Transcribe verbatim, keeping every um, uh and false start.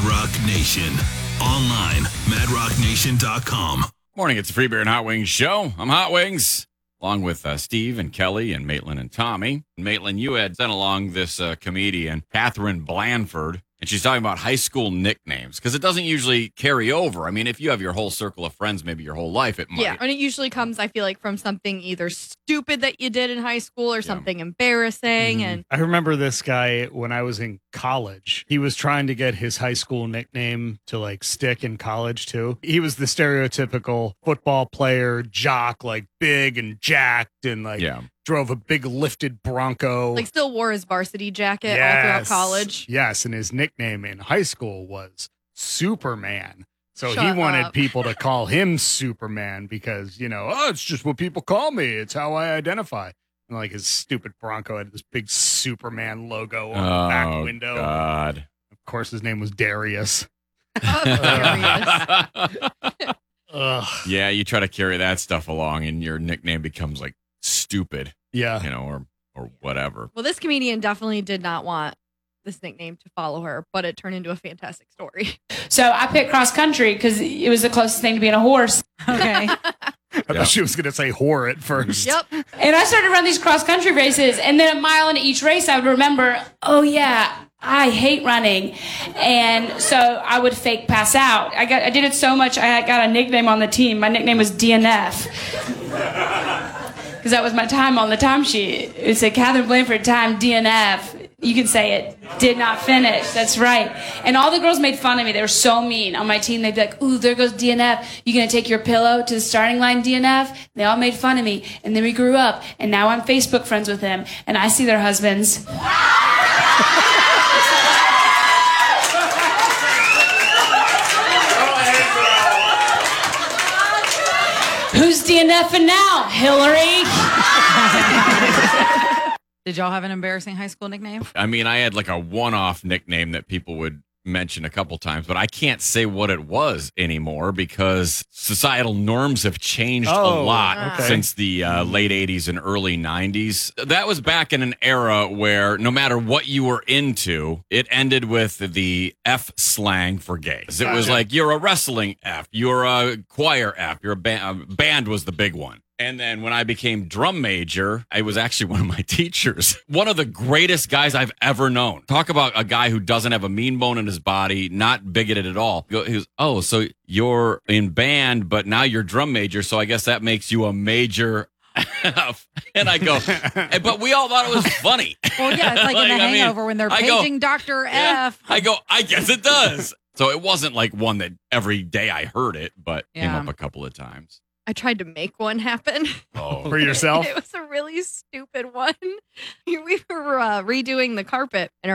Rock Nation. Online, mad rock nation dot com. Morning, it's the Free Beer and Hot Wings show. I'm Hot Wings, along with uh, Steve and Kelly and Maitland and Tommy. Maitland, you had sent along this uh, comedian, Catherine Blanford, and she's talking about high school nicknames, because it doesn't usually carry over. I mean, if you have your whole circle of friends, maybe your whole life, it might. Yeah, and it usually comes, I feel like, from something either stupid that you did in high school or something yeah. embarrassing. Mm-hmm. And I remember this guy when I was in college. He was trying to get his high school nickname to like stick in college too. He was the stereotypical football player, jock, like big and jacked and like yeah. drove a big lifted Bronco. Like still wore his varsity jacket yes. all throughout college. Yes, and his nickname in high school was Superman. So Shut he wanted up. people to call him Superman because, you know, oh, it's just what people call me. It's how I identify. And like his stupid Bronco had this big Superman logo on oh, the back window. God. Of course, his name was Darius. Oh, Darius. Ugh. Yeah, you try to carry that stuff along and your nickname becomes like stupid. Yeah. You know, or or whatever. Well, this comedian definitely did not want this nickname to follow her, but it turned into a fantastic story. So I picked cross country because it was the closest thing to being a horse. Okay. I Yeah. thought she was going to say whore at first. Yep. And I started to run these cross country races. And then a mile into each race, I would remember, oh, yeah, I hate running. And so I would fake pass out. I got I did it so much, I got a nickname on the team. My nickname was D N F. Because that was my time on the timesheet. It said Catherine Blanford time D N F. You can say it. Did not finish. That's right. And all the girls made fun of me. They were so mean. On my team, they'd be like, ooh, there goes D N F. You going to take your pillow to the starting line, D N F? They all made fun of me. And then we grew up. And now I'm Facebook friends with them. And I see their husbands. Who's DNFing now? Hillary? Did y'all have an embarrassing high school nickname? I mean, I had like a one-off nickname that people would mention a couple times, but I can't say what it was anymore because societal norms have changed Oh, a lot okay. since the uh, late eighties and early nineties. That was back in an era where no matter what you were into, it ended with the F slang for gays. It was Gotcha. like, you're a wrestling F, you're a choir F, your ba- uh, band was the big one. And then when I became drum major, I was actually one of my teachers. One of the greatest guys I've ever known. Talk about a guy who doesn't have a mean bone in his body, not bigoted at all. He goes, oh, so you're in band, but now you're drum major, so I guess that makes you a major F. And I go, hey, but we all thought it was funny. Well, yeah, it's like, in The I mean, Hangover when they're I go, paging Doctor yeah. F. I go, I guess it does. So it wasn't like one that every day I heard it, but came Yeah. up a couple of times. I tried to make one happen. Oh, For yourself? It was a really stupid one. We were uh, redoing the carpet, and